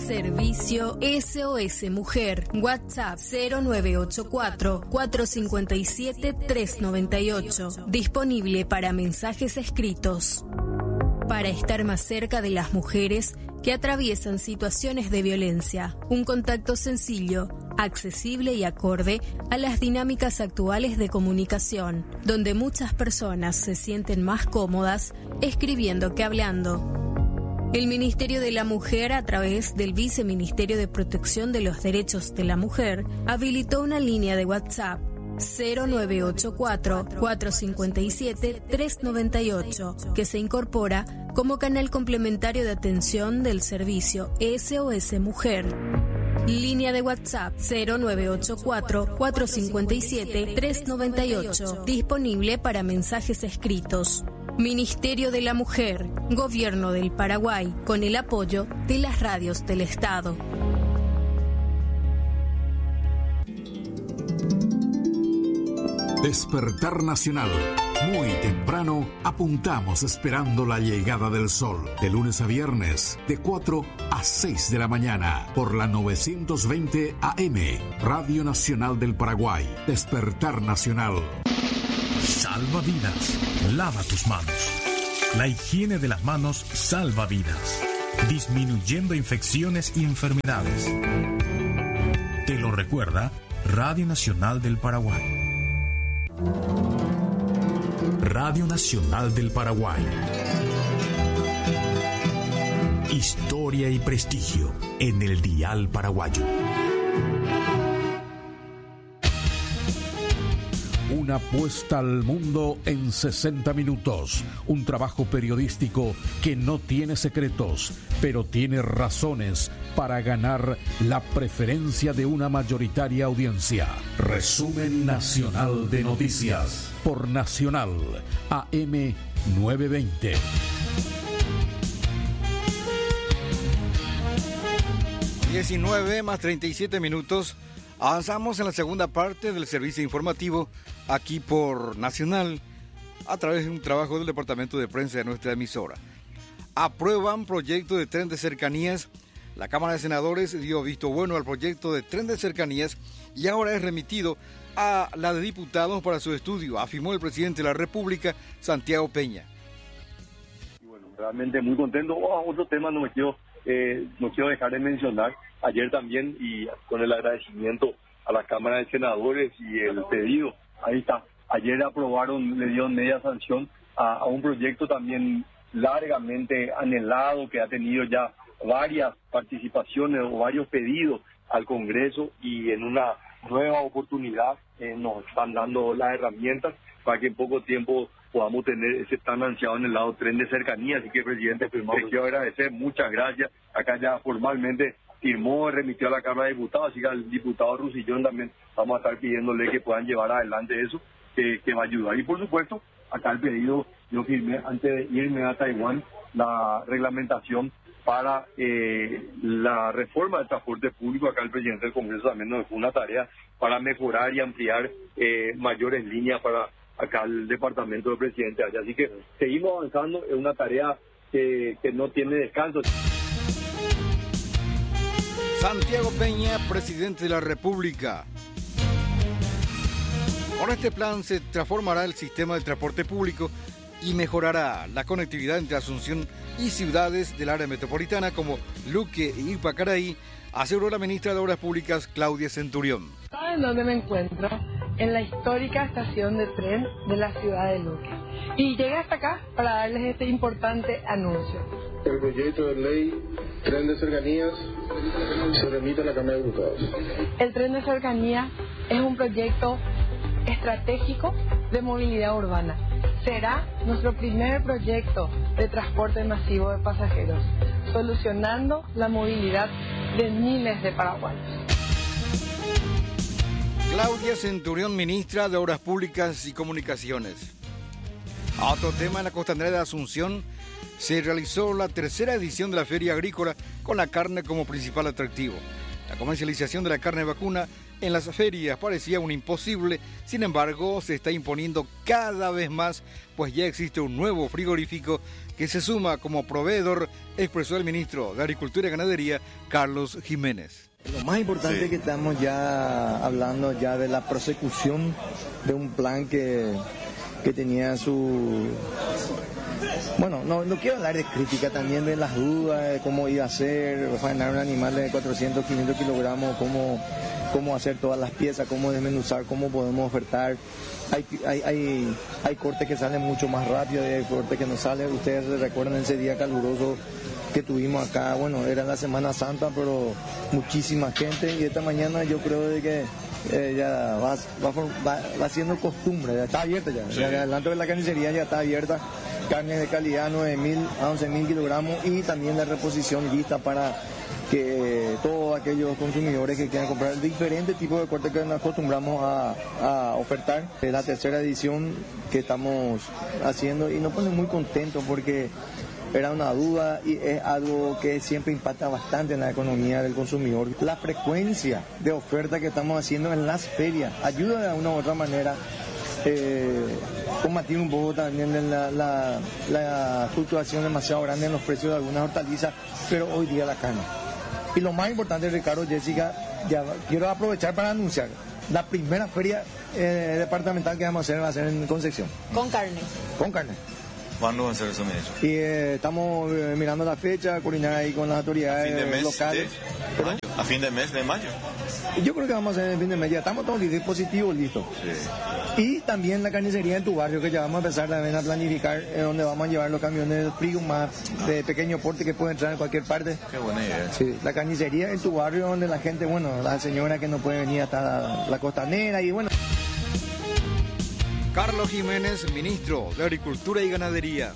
Servicio SOS Mujer. WhatsApp 0984-457-398. Disponible para mensajes escritos. Para estar más cerca de las mujeres que atraviesan situaciones de violencia. Un contacto sencillo, accesible y acorde a las dinámicas actuales de comunicación, donde muchas personas se sienten más cómodas escribiendo que hablando. El Ministerio de la Mujer, a través del Viceministerio de Protección de los Derechos de la Mujer, habilitó una línea de WhatsApp 0984-457-398, que se incorpora como canal complementario de atención del servicio SOS Mujer. Línea de WhatsApp 0984-457-398, disponible para mensajes escritos. Ministerio de la Mujer, Gobierno del Paraguay, con el apoyo de las radios del Estado. Despertar Nacional. Muy temprano apuntamos esperando la llegada del sol. De lunes a viernes, de 4 a 6 de la mañana, por la 920 AM, Radio Nacional del Paraguay. Despertar Nacional. Salva vidas. Lava tus manos. La higiene de las manos salva vidas, disminuyendo infecciones y enfermedades. Te lo recuerda Radio Nacional del Paraguay. Radio Nacional del Paraguay. Historia y prestigio en el dial paraguayo. Una puesta al mundo en 60 minutos. Un trabajo periodístico que no tiene secretos, pero tiene razones para ganar la preferencia de una mayoritaria audiencia. Resumen nacional de noticias por Nacional AM 920. (19:37). Avanzamos en la segunda parte del servicio informativo aquí por Nacional a través de un trabajo del departamento de prensa de nuestra emisora. Aprueban proyecto de tren de cercanías. La Cámara de Senadores dio visto bueno al proyecto de tren de cercanías y ahora es remitido a la de diputados para su estudio, afirmó el presidente de la República, Santiago Peña. Y bueno, realmente muy contento. Otro tema no quiero dejar de mencionar. Ayer también, y con el agradecimiento a la Cámara de Senadores y el pedido, ahí está, ayer aprobaron, le dieron media sanción a un proyecto también largamente anhelado, que ha tenido ya varias participaciones o varios pedidos al Congreso, y en una nueva oportunidad nos están dando las herramientas para que en poco tiempo podamos tener ese tan ansiado en el lado tren de cercanía. Así que, presidente, primero le quiero agradecer, muchas gracias. Acá ya formalmente firmó, remitió a la Cámara de Diputados, así que al diputado Rusillón también vamos a estar pidiéndole que puedan llevar adelante eso, que va a ayudar. Y por supuesto, acá el pedido, yo firmé antes de irme a Taiwán la reglamentación para la reforma del transporte público. Acá el presidente del Congreso también nos dejó una tarea para mejorar y ampliar mayores líneas para acá el departamento del presidente allá. Así que seguimos avanzando, es una tarea que no tiene descanso. Santiago Peña, presidente de la República. Con este plan se transformará el sistema de transporte público y mejorará la conectividad entre Asunción y ciudades del área metropolitana como Luque y Ipacaraí, aseguró la ministra de Obras Públicas, Claudia Centurión. ¿Saben dónde me encuentro? En la histórica estación de tren de la ciudad de Luque. Y llegué hasta acá para darles este importante anuncio. El proyecto de ley Tren de Cercanías se remite a la Cámara de Diputados. El Tren de Cercanías es un proyecto estratégico de movilidad urbana. Será nuestro primer proyecto de transporte masivo de pasajeros, solucionando la movilidad de miles de paraguayos. Claudia Centurión, ministra de Obras Públicas y Comunicaciones. A otro tema, en la costanera de Asunción se realizó la tercera edición de la Feria Agrícola con la carne como principal atractivo. La comercialización de la carne vacuna en las ferias parecía un imposible, sin embargo se está imponiendo cada vez más, pues ya existe un nuevo frigorífico que se suma como proveedor, expresó el ministro de Agricultura y Ganadería, Carlos Jiménez. Lo más importante es que estamos ya hablando ya de la prosecución de un plan que tenía su... Bueno, no quiero hablar de crítica, también de las dudas, de cómo iba a ser, faenar un animal de 400, 500 kilogramos, cómo hacer todas las piezas, cómo desmenuzar, cómo podemos ofertar. Hay cortes que salen mucho más rápido y hay cortes que no salen. Ustedes recuerdan ese día caluroso que tuvimos acá, bueno, era la Semana Santa, pero muchísima gente, y esta mañana yo creo de que ya va siendo costumbre, ya está abierta ya. Sí. Ya adelante de la carnicería ya está abierta, carne de calidad 9.000 a 11.000 kilogramos y también la reposición lista para que todos aquellos consumidores que quieran comprar diferentes tipos de cortes que nos acostumbramos a ofertar. Es la tercera edición que estamos haciendo y nos pone muy contentos porque era una duda y es algo que siempre impacta bastante en la economía del consumidor. La frecuencia de oferta que estamos haciendo en las ferias ayuda de una u otra manera combatir un poco también la fluctuación demasiado grande en los precios de algunas hortalizas, pero hoy día la carne. Y lo más importante, Ricardo, Jessica, ya quiero aprovechar para anunciar, la primera feria departamental que vamos a hacer va a ser en Concepción. Con carne. Con carne. ¿Cuándo va a ser eso, ministro? Y estamos mirando la fecha, coordinar ahí con las autoridades locales. ¿A fin de mes de mayo? Yo creo que vamos a hacer en fin de mes, ya estamos todos dispositivos listos. Sí. Y también la carnicería en tu barrio, que ya vamos a empezar también a planificar donde vamos a llevar los camiones fríos más de pequeño porte que pueden entrar en cualquier parte. Qué buena idea. Sí, la carnicería en tu barrio donde la gente, bueno, la señora que no puede venir hasta la costanera y bueno. Carlos Jiménez, ministro de Agricultura y Ganadería.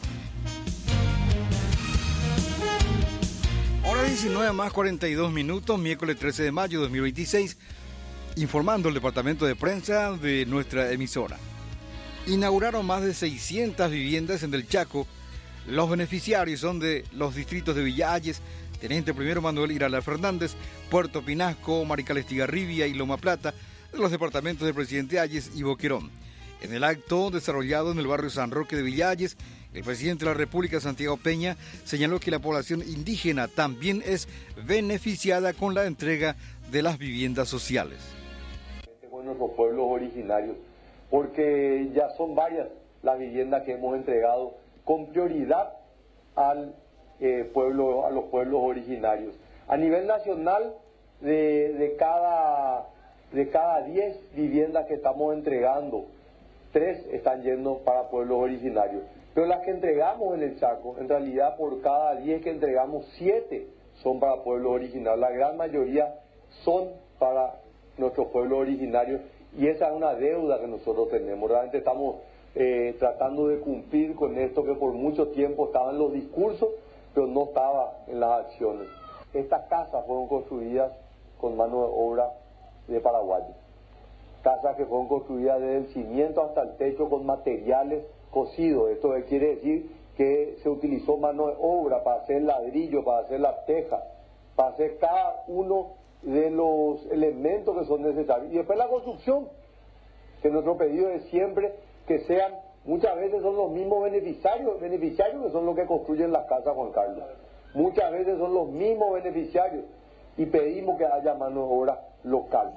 Hora 19 más 42 minutos, miércoles 13 de mayo de 2026, informando el departamento de prensa de nuestra emisora. Inauguraron más de 600 viviendas en el Chaco. Los beneficiarios son de los distritos de Villa Ayes, Teniente Primero Manuel Irala Fernández, Puerto Pinasco, Marical Estigarribia y Loma Plata, de los departamentos de Presidente Ayes y Boquerón. En el acto desarrollado en el barrio San Roque de Villa Ayes, el presidente de la República, Santiago Peña, señaló que la población indígena también es beneficiada con la entrega de las viviendas sociales. Con nuestros pueblos originarios, porque ya son varias las viviendas que hemos entregado con prioridad al pueblo, a los pueblos originarios. A nivel nacional, de cada 10 viviendas que estamos entregando, 3 están yendo para pueblos originarios. Pero las que entregamos en el Chaco, en realidad por cada 10 que entregamos, 7 son para pueblos originarios. La gran mayoría son para nuestros pueblos originarios y esa es una deuda que nosotros tenemos. Realmente estamos tratando de cumplir con esto que por mucho tiempo estaba en los discursos, pero no estaba en las acciones. Estas casas fueron construidas con mano de obra de paraguayos. Casas que fueron construidas desde el cimiento hasta el techo con materiales cocidos. Esto quiere decir que se utilizó mano de obra para hacer ladrillo, para hacer la teja, para hacer cada uno de los elementos que son necesarios. Y después la construcción, que nuestro pedido es siempre que sean, muchas veces son los mismos beneficiarios que son los que construyen las casas, Juan Carlos. Muchas veces son los mismos beneficiarios y pedimos que haya mano de obra local.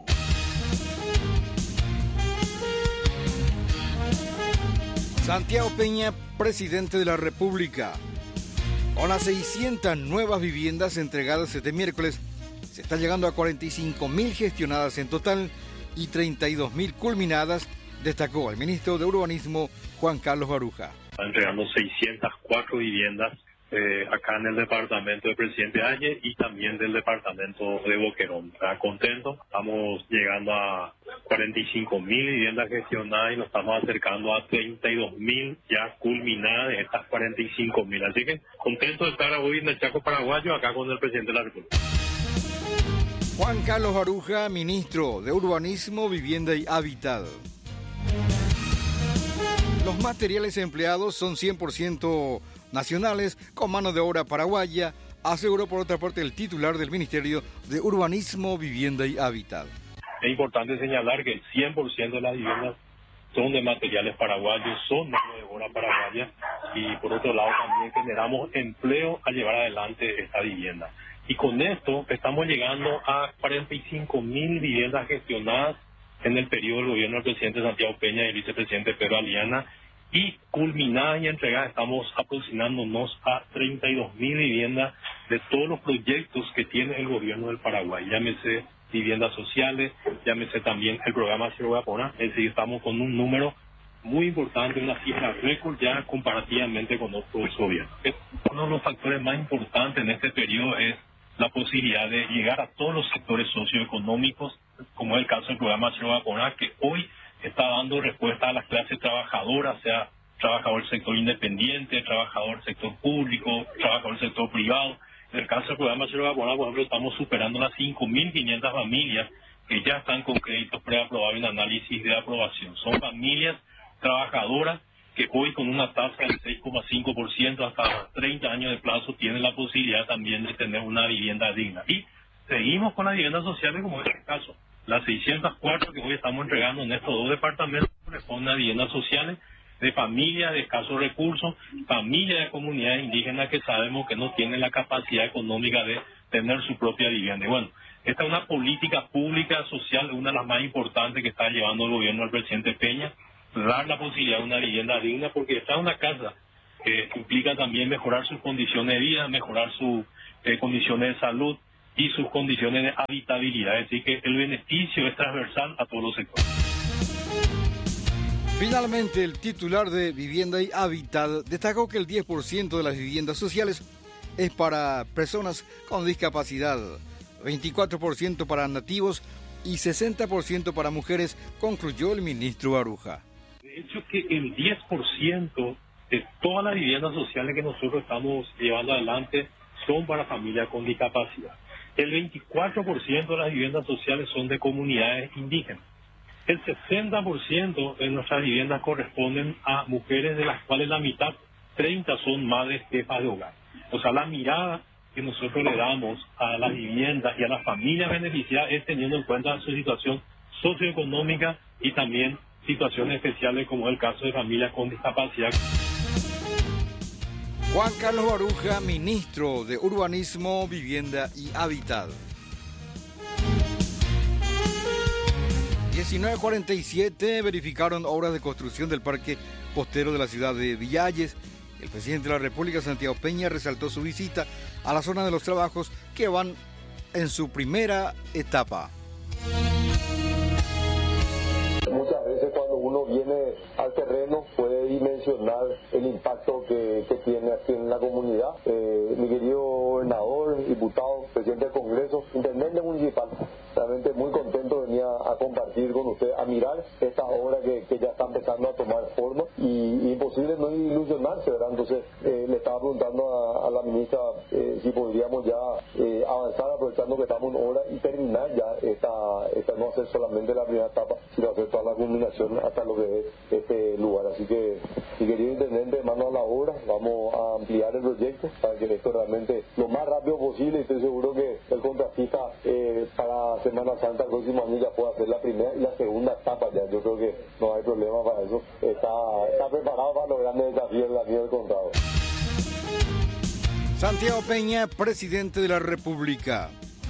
Santiago Peña, presidente de la República. Con las 600 nuevas viviendas entregadas este miércoles, se está llegando a 45.000 gestionadas en total y 32.000 culminadas, destacó el ministro de Urbanismo, Juan Carlos Baruja. Está entregando 604 viviendas acá en el departamento de Presidente Ayes y también del departamento de Boquerón. Está contento, estamos llegando a 45.000 viviendas gestionadas y nos estamos acercando a 32.000 ya culminadas de estas 45.000. Así que contento de estar hoy en el Chaco paraguayo acá con el presidente de la República. Juan Carlos Baruja, ministro de Urbanismo, Vivienda y Hábitat. Los materiales empleados son 100% nacionales, con mano de obra paraguaya, aseguró por otra parte el titular del Ministerio de Urbanismo, Vivienda y Hábitat. Es importante señalar que el 100% de las viviendas son de materiales paraguayos, son mano de obra paraguaya, y por otro lado también generamos empleo al llevar adelante esta vivienda. Y con esto estamos llegando a 45.000 viviendas gestionadas en el periodo del gobierno del presidente Santiago Peña y el vicepresidente Pedro Aliana, y culminadas y entregadas estamos aproximándonos a 32.000 viviendas de todos los proyectos que tiene el gobierno del Paraguay, llámese viviendas sociales, llámese también el programa Ciudad Pona. Es decir, estamos con un número muy importante, una cifra récord ya comparativamente con otros gobiernos. Uno de los factores más importantes en este periodo es la posibilidad de llegar a todos los sectores socioeconómicos, como es el caso del programa Ciudad Pona, que hoy está dando respuesta a las clases trabajadoras, sea trabajador del sector independiente, trabajador del sector público, trabajador del sector privado. En el caso del programa Ciudad Pona, por ejemplo, estamos superando las 5.500 familias que ya están con créditos preaprobados en análisis de aprobación. Son familias trabajadoras que hoy con una tasa del 6,5% hasta 30 años de plazo tienen la posibilidad también de tener una vivienda digna. Y seguimos con las viviendas sociales como es el caso. Las 604 que hoy estamos entregando en estos dos departamentos corresponden a viviendas sociales de familias de escasos recursos, familias de comunidades indígenas que sabemos que no tienen la capacidad económica de tener su propia vivienda. Y bueno, esta es una política pública social, una de las más importantes que está llevando el gobierno del presidente Peña, dar la posibilidad de una vivienda digna, porque esta es una casa que implica también mejorar sus condiciones de vida, mejorar sus condiciones de salud y sus condiciones de habitabilidad. Es decir, que el beneficio es transversal a todos los sectores. Finalmente, el titular de Vivienda y Hábitat destacó que el 10% de las viviendas sociales es para personas con discapacidad, 24% para nativos y 60% para mujeres, concluyó el ministro Baruja. De hecho, que el 10% de todas las viviendas sociales que nosotros estamos llevando adelante son para familias con discapacidad. El 24% de las viviendas sociales son de comunidades indígenas. El 60% de nuestras viviendas corresponden a mujeres, de las cuales la mitad, 30, son madres jefas de hogar. O sea, la mirada que nosotros le damos a las viviendas y a las familias beneficiadas es teniendo en cuenta su situación socioeconómica y también situaciones especiales como el caso de familias con discapacidad. Juan Carlos Baruja, ministro de Urbanismo, Vivienda y Hábitat. 19:47 verificaron obras de construcción del parque costero de la ciudad de Villalles. El presidente de la República, Santiago Peña, resaltó su visita a la zona de los trabajos que van en su primera etapa. Muchas veces cuando uno viene al terreno puede dimensionar el impacto que tiene aquí en la comunidad. Mi querido gobernador, diputado, presidente del Congreso, intendente municipal, realmente muy contento venía a compartir con usted, a mirar estas obras que ya están empezando a tomar forma y imposible no ilusionarse, ¿verdad? Entonces le estaba preguntando a la ministra si podríamos ya avanzar aprovechando que estamos en obra y terminar ya esta no hacer solamente la primera etapa, sino hacer toda la culminación hasta lo que es este lugar. Así que, mi querido intendente, mano a la obra, vamos a ampliar el proyecto para que esto realmente lo más rápido posible, y estoy seguro que el contratista para Semana Santa el próximo año ya puede hacer la primera y la segunda etapa ya. Yo creo que no hay problema para eso. Está preparado para los grandes desafíos del año del contado. Santiago Peña, presidente de la República.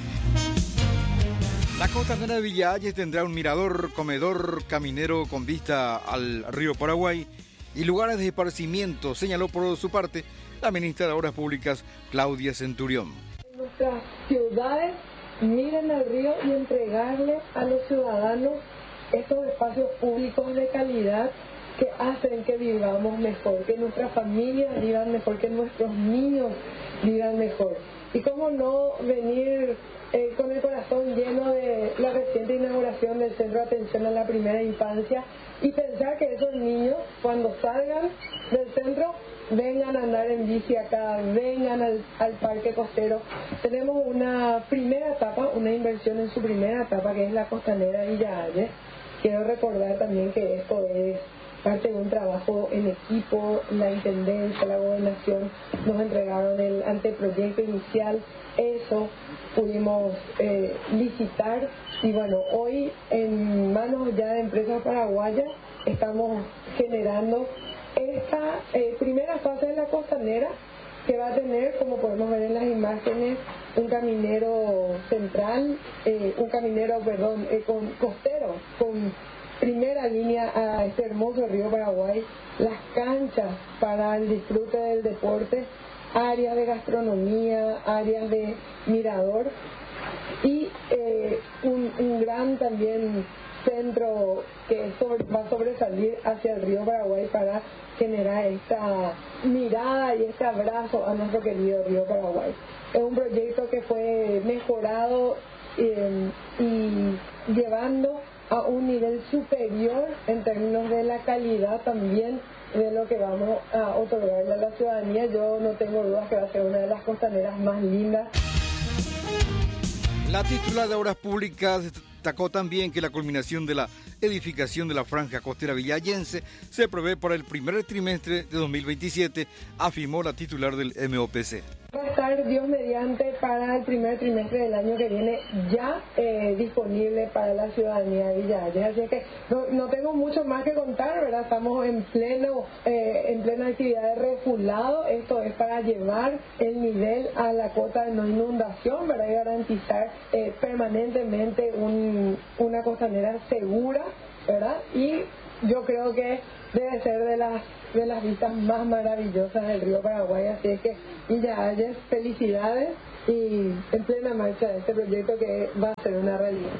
La costanera de Villalles tendrá un mirador, comedor, caminero con vista al río Paraguay y lugares de esparcimiento, señaló por su parte la ministra de Obras Públicas, Claudia Centurión. Nuestras ciudades miren al río y entregarle a los ciudadanos estos espacios públicos de calidad que hacen que vivamos mejor, que nuestras familias vivan mejor, que nuestros niños vivan mejor. Y cómo no venir con el corazón lleno de la reciente inauguración del Centro de Atención a la Primera Infancia y pensar que esos niños, cuando salgan del centro, vengan a andar en bici acá, vengan al parque costero. Tenemos una primera etapa, una inversión en su primera etapa, que es la costanera de Villalles. Quiero recordar también que esto es parte de un trabajo en equipo. La Intendencia, la Gobernación nos entregaron el anteproyecto inicial, eso pudimos licitar, y bueno, hoy en manos ya de empresas paraguayas estamos generando esta primera fase de la costanera, que va a tener, como podemos ver en las imágenes, un caminero central, costero, con primera línea a este hermoso río Paraguay, las canchas para el disfrute del deporte, áreas de gastronomía, áreas de mirador, y un gran también centro que va a sobresalir hacia el río Paraguay para generar esta mirada y este abrazo a nuestro querido río Paraguay. Es un proyecto que fue mejorado y llevando a un nivel superior en términos de la calidad también de lo que vamos a otorgarle a la ciudadanía. Yo no tengo dudas que va a ser una de las costaneras más lindas. La titular de Obras Públicas destacó también que la culminación de la edificación de la franja costera villayense se prevé para el primer trimestre de 2027, afirmó la titular del MOPC. Va a estar, Dios mediante, para el primer trimestre del año que viene ya disponible para la ciudadanía de Villa Ayes. Así que no tengo mucho más que contar, ¿verdad? Estamos en plena actividad de refulado. Esto es para llevar el nivel a la cota de no inundación, ¿verdad? Y garantizar permanentemente una costanera segura, ¿verdad? Y yo creo que debe ser de las vistas más maravillosas del río Paraguay, así es que Villa Ayes, felicidades, y en plena marcha este proyecto que va a ser una realidad.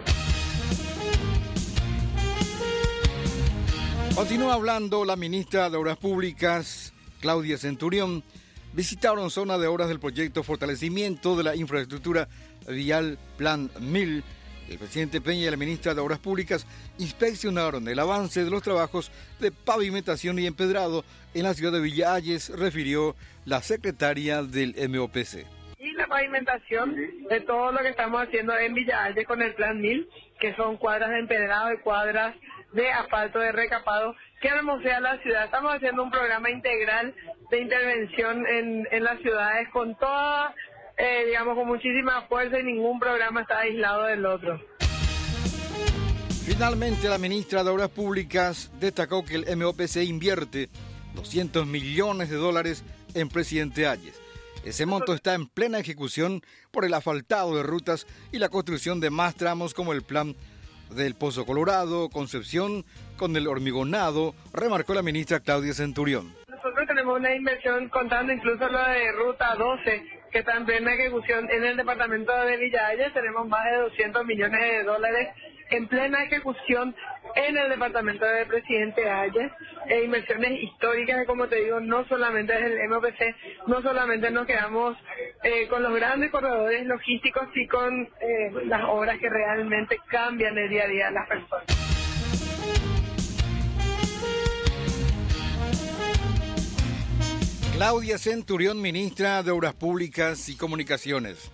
Continúa hablando la ministra de Obras Públicas, Claudia Centurión. Visitaron zona de obras del proyecto Fortalecimiento de la Infraestructura Vial Plan 1000. El presidente Peña y la ministra de Obras Públicas inspeccionaron el avance de los trabajos de pavimentación y empedrado en la ciudad de Villa Ayes, refirió la secretaria del MOPC. Y la pavimentación de todo lo que estamos haciendo en Villa Ayes con el Plan 1000, que son cuadras de empedrado y cuadras de asfalto de recapado, que hermosea la ciudad. Estamos haciendo un programa integral de intervención en las ciudades con toda... con muchísima fuerza, y ningún programa está aislado del otro. Finalmente, la ministra de Obras Públicas destacó que el MOPC invierte $200 millones en Presidente Ayes. Ese monto está en plena ejecución por el asfaltado de rutas y la construcción de más tramos como el plan del Pozo Colorado, Concepción, con el hormigonado, remarcó la ministra Claudia Centurión. Nosotros tenemos una inversión, contando incluso lo de Ruta 12, que está en plena ejecución en el departamento de Villa Ayes. Tenemos más de $200 millones en plena ejecución en el departamento del Presidente Ayes. Inversiones históricas que, como te digo, no solamente desde el MOPC, no solamente nos quedamos con los grandes corredores logísticos, y con las obras que realmente cambian el día a día de las personas. Claudia Centurión, ministra de Obras Públicas y Comunicaciones.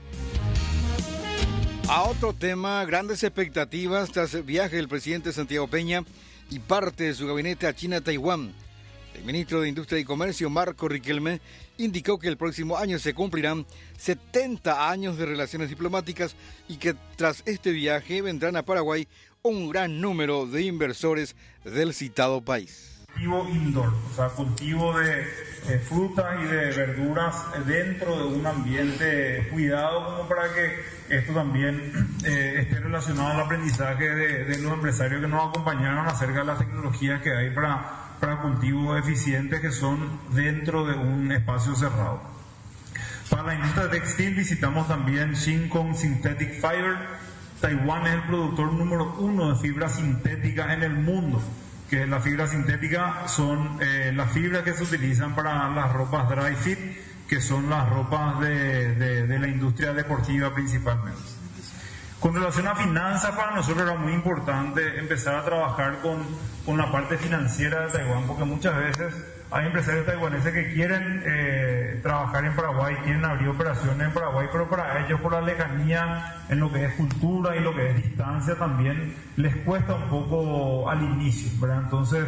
A otro tema, grandes expectativas tras el viaje del presidente Santiago Peña y parte de su gabinete a China-Taiwán. El ministro de Industria y Comercio, Marco Riquelme, indicó que el próximo año se cumplirán 70 años de relaciones diplomáticas y que tras este viaje vendrán a Paraguay un gran número de inversores del citado país. Cultivo indoor, o sea, cultivo de frutas y de verduras dentro de un ambiente cuidado, como para que esto también esté relacionado al aprendizaje de los empresarios que nos acompañaron acerca de las tecnologías que hay para cultivos eficientes que son dentro de un espacio cerrado. Para la industria textil visitamos también Shinkong Synthetic Fiber. Taiwán es el productor número 1 de fibra sintética en el mundo, que la fibra sintética son las fibras que se utilizan para las ropas dry fit, que son las ropas de la industria deportiva principalmente. Con relación a finanzas, para nosotros era muy importante empezar a trabajar con la parte financiera de Taiwán, porque muchas veces hay empresarios taiwaneses que quieren trabajar en Paraguay, quieren abrir operaciones en Paraguay, pero para ellos, por la lejanía en lo que es cultura y lo que es distancia, también les cuesta un poco al inicio, ¿verdad? Entonces,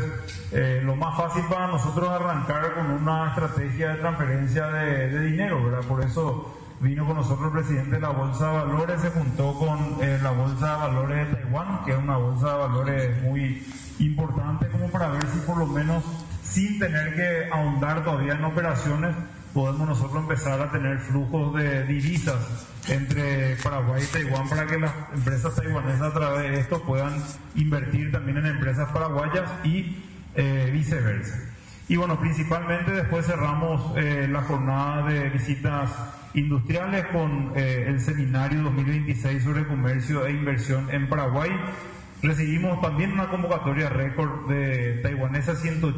lo más fácil para nosotros es arrancar con una estrategia de transferencia de dinero, ¿verdad? Por eso vino con nosotros el presidente de la Bolsa de Valores, se juntó con la Bolsa de Valores de Taiwán, que es una bolsa de valores muy importante, como para ver si por lo menos, sin tener que ahondar todavía en operaciones, podemos nosotros empezar a tener flujos de divisas entre Paraguay y Taiwán para que las empresas taiwanesas a través de esto puedan invertir también en empresas paraguayas y viceversa. Y bueno, principalmente después cerramos la jornada de visitas industriales con el seminario 2026 sobre comercio e inversión en Paraguay. Recibimos también una convocatoria récord de taiwaneses,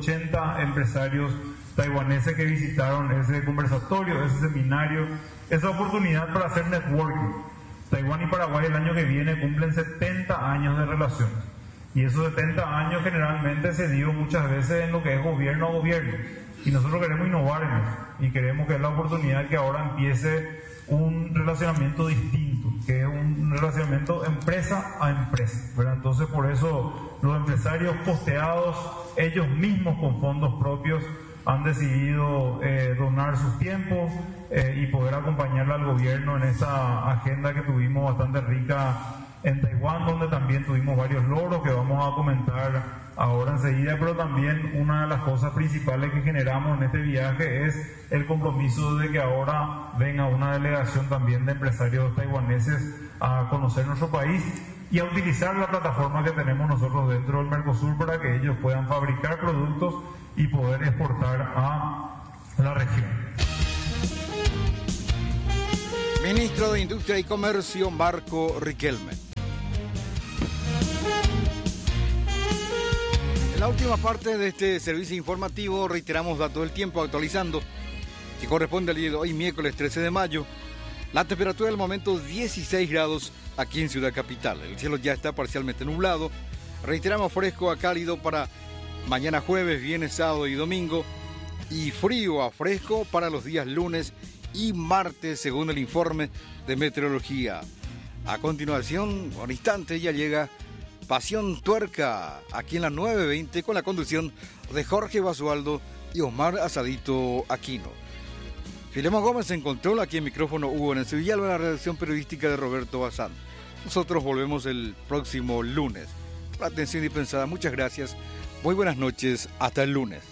180 empresarios taiwaneses que visitaron ese conversatorio, ese seminario, esa oportunidad para hacer networking. Taiwán y Paraguay el año que viene cumplen 70 años de relaciones. Y esos 70 años generalmente se dio muchas veces en lo que es gobierno a gobierno. Y nosotros queremos innovar en eso. Y queremos que es la oportunidad que ahora empiece un relacionamiento distinto, que es un relacionamiento empresa a empresa, ¿verdad? Entonces, por eso los empresarios costeados, ellos mismos con fondos propios, han decidido donar sus tiempos y poder acompañarle al gobierno en esa agenda que tuvimos bastante rica en Taiwán, donde también tuvimos varios logros que vamos a comentar ahora enseguida, pero también una de las cosas principales que generamos en este viaje es el compromiso de que ahora venga una delegación también de empresarios taiwaneses a conocer nuestro país y a utilizar la plataforma que tenemos nosotros dentro del Mercosur para que ellos puedan fabricar productos y poder exportar a la región. Ministro de Industria y Comercio, Marco Riquelme. En la última parte de este servicio informativo reiteramos datos del tiempo actualizando, que corresponde al día de hoy, miércoles 13 de mayo. La temperatura del momento 16 grados aquí en Ciudad Capital. El cielo ya está parcialmente nublado. Reiteramos fresco a cálido para mañana jueves, viernes, sábado y domingo. Y frío a fresco para los días lunes y martes, según el informe de meteorología. A continuación, un instante, ya llega Pasión Tuerca, aquí en la 9:20, con la conducción de Jorge Basualdo y Omar Asadito Aquino. Filemón Gómez en control, aquí en micrófono Hugo Nense Villalba, la redacción periodística de Roberto Bazán. Nosotros volvemos el próximo lunes. Por la atención dispensada, muchas gracias. Muy buenas noches, hasta el lunes.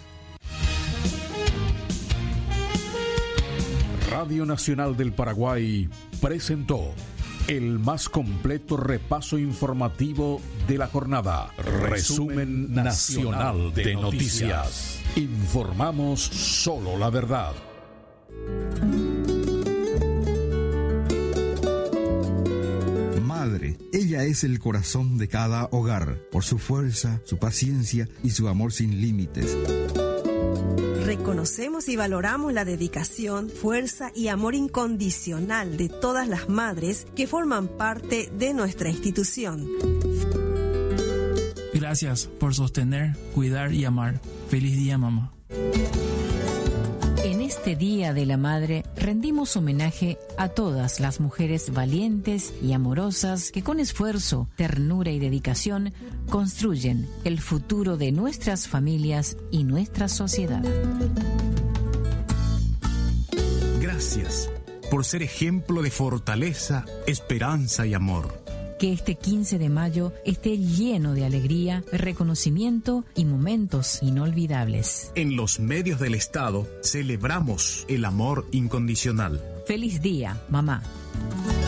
Radio Nacional del Paraguay presentó el más completo repaso informativo de la jornada. Resumen Nacional de Noticias. Informamos solo la verdad. Madre, ella es el corazón de cada hogar, por su fuerza, su paciencia y su amor sin límites. Reconocemos y valoramos la dedicación, fuerza y amor incondicional de todas las madres que forman parte de nuestra institución. Gracias por sostener, cuidar y amar. Feliz día, mamá. En este Día de la Madre rendimos homenaje a todas las mujeres valientes y amorosas que con esfuerzo, ternura y dedicación construyen el futuro de nuestras familias y nuestra sociedad. Gracias por ser ejemplo de fortaleza, esperanza y amor. Que este 15 de mayo esté lleno de alegría, reconocimiento y momentos inolvidables. En los medios del Estado celebramos el amor incondicional. Feliz día, mamá.